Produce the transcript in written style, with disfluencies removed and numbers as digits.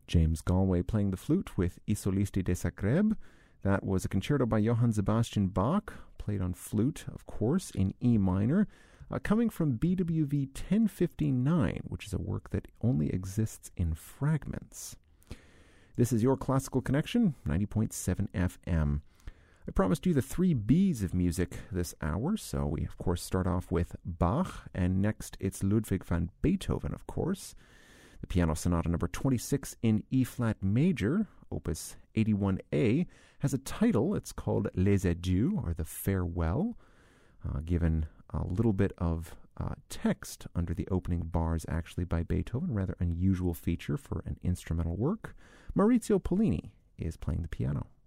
James Galway playing the flute with I Solisti de Zagreb. That was a concerto by Johann Sebastian Bach, played on flute, of course, in E minor, coming from BWV 1059, which is a work that only exists in fragments. This is your Classical Connection, 90.7 FM. I promised you the 3 B's of music this hour, so we, of course, start off with Bach, and next it's Ludwig van Beethoven, of course. The Piano Sonata number 26 in E-flat major, opus 81A, has a title. It's called Les Adieux, or The Farewell, given a little bit of text under the opening bars, actually, by Beethoven, rather unusual feature for an instrumental work. Maurizio Pollini is playing the piano.